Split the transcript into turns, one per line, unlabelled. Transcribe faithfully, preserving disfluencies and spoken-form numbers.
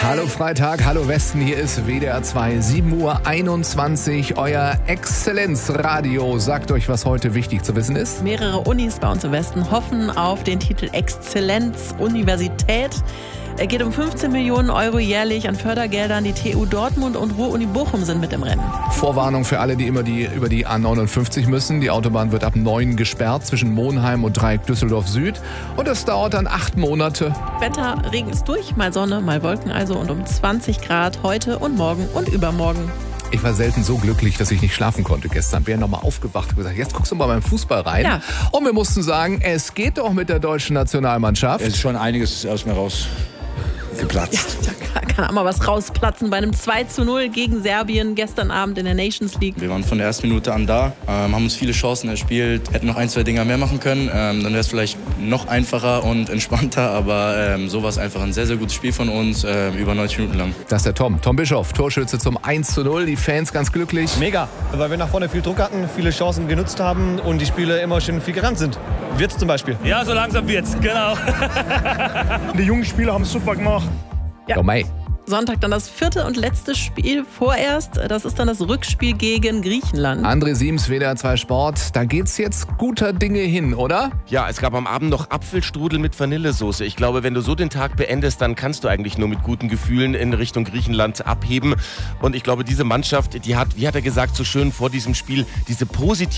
Hallo Freitag, hallo Westen, hier ist W D R zwei, sieben Uhr einundzwanzig. Euer Exzellenzradio sagt euch, was heute wichtig zu wissen ist.
Mehrere Unis bei uns im Westen hoffen auf den Titel Exzellenz-Universität. Er geht um fünfzehn Millionen Euro jährlich an Fördergeldern. Die T U Dortmund und Ruhr-Uni Bochum sind mit im Rennen.
Vorwarnung für alle, die immer die, über die A neunundfünfzig müssen. Die Autobahn wird ab neun gesperrt zwischen Monheim und Dreieck Düsseldorf Süd. Und das dauert dann acht Monate.
Wetter, Regen ist durch, mal Sonne, mal Wolken also und um zwanzig Grad heute und morgen und übermorgen.
Ich war selten so glücklich, dass ich nicht schlafen konnte gestern. Bin ja nochmal aufgewacht und gesagt, jetzt guckst du mal beim Fußball rein.
Ja.
Und wir mussten sagen, es geht doch mit der deutschen Nationalmannschaft.
Es ist schon einiges aus mir raus geplatzt.
Ja, da kann auch mal was rausplatzen bei einem zwei zu null gegen Serbien gestern Abend in der Nations League.
Wir waren von der ersten Minute an da, ähm, haben uns viele Chancen erspielt, hätten noch ein, zwei Dinger mehr machen können. Ähm, dann wäre es vielleicht noch einfacher und entspannter, aber ähm, so war es einfach ein sehr, sehr gutes Spiel von uns, äh, über neunzig Minuten lang.
Das ist der Tom. Tom Bischof, Torschütze zum eins zu null. Die Fans ganz glücklich.
Mega, weil wir nach vorne viel Druck hatten, viele Chancen genutzt haben und die Spieler immer schön viel gerannt sind. Wirtz zum Beispiel.
Ja, so langsam wird's, genau.
Die jungen Spieler haben es super gemacht.
Ja.
Oh, mei.
Sonntag dann das vierte und letzte Spiel vorerst. Das ist dann das Rückspiel gegen Griechenland.
André Siems, W D R zwei Sport. Da geht's jetzt guter Dinge hin, oder?
Ja, es gab am Abend noch Apfelstrudel mit Vanillesoße. Ich glaube, wenn du so den Tag beendest, dann kannst du eigentlich nur mit guten Gefühlen in Richtung Griechenland abheben. Und ich glaube, diese Mannschaft, die hat, wie hat er gesagt, so schön vor diesem Spiel, diese positive